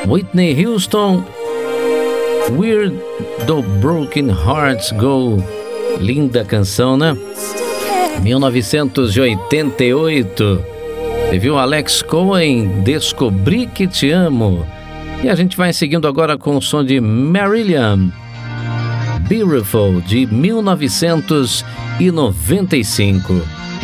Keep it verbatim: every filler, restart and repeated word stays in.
Whitney Houston, Where Do Broken Hearts Go? Linda canção, né? mil novecentos e oitenta e oito. Teve o Alex Cohen, Descobri Que Te Amo. E a gente vai seguindo agora com o som de Marillion, Beautiful, de mil novecentos e noventa e cinco.